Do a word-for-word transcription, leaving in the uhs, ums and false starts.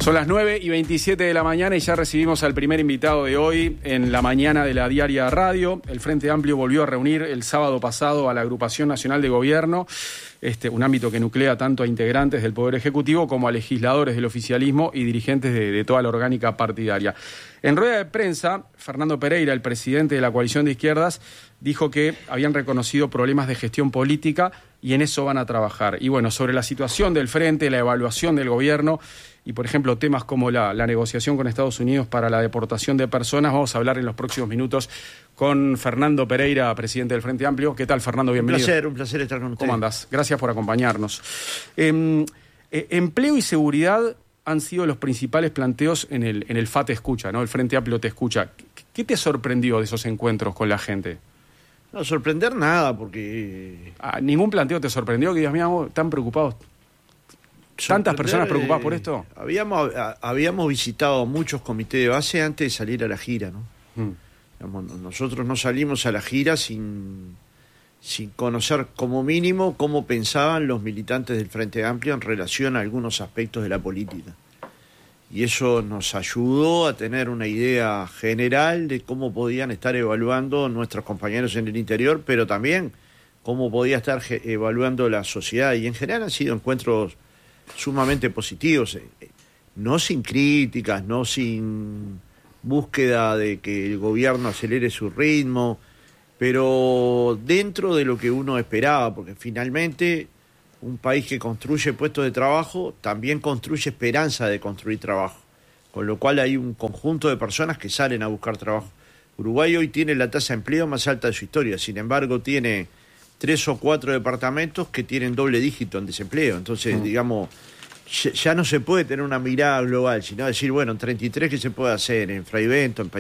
Son las nueve y veintisiete de la mañana y ya recibimos al primer invitado de hoy en la mañana de la Diaria Radio. El Frente Amplio volvió a reunir el sábado pasado a la Agrupación Nacional de Gobierno, este, un ámbito que nuclea tanto a integrantes del Poder Ejecutivo como a legisladores del oficialismo y dirigentes de, de toda la orgánica partidaria. En rueda de prensa, Fernando Pereira, el presidente de la coalición de izquierdas, dijo que habían reconocido problemas de gestión política y en eso van a trabajar. Y bueno, sobre la situación del Frente, la evaluación del gobierno y, por ejemplo, temas como la, la negociación con Estados Unidos para la deportación de personas, vamos a hablar en los próximos minutos con Fernando Pereira, presidente del Frente Amplio. ¿Qué tal, Fernando? Bienvenido. Un placer, un placer estar con usted. ¿Cómo andás? Gracias por acompañarnos. Eh, eh, empleo y seguridad han sido los principales planteos en el, en el F A Te Escucha, ¿no? El Frente Amplio Te Escucha. ¿Qué, qué te sorprendió de esos encuentros con la gente? No, sorprender nada, porque... ¿A ¿Ningún planteo te sorprendió que digas, mira, están preocupados? ¿Tantas personas preocupadas eh, por esto? Habíamos, a, habíamos visitado muchos comités de base antes de salir a la gira, ¿no? Mm. Digamos, nosotros no salimos a la gira sin, sin conocer como mínimo cómo pensaban los militantes del Frente Amplio en relación a algunos aspectos de la política. Y eso nos ayudó a tener una idea general de cómo podían estar evaluando nuestros compañeros en el interior, pero también cómo podía estar evaluando la sociedad. Y en general han sido encuentros sumamente positivos, no sin críticas, no sin búsqueda de que el gobierno acelere su ritmo, pero dentro de lo que uno esperaba, porque finalmente un país que construye puestos de trabajo también construye esperanza de construir trabajo, con lo cual hay un conjunto de personas que salen a buscar trabajo. Uruguay hoy tiene la tasa de empleo más alta de su historia, sin embargo tiene tres o cuatro departamentos que tienen doble dígito en desempleo. Entonces, mm. digamos, ya no se puede tener una mirada global, sino decir, bueno, en treinta y tres, ¿qué se puede hacer? En Frei Bento, en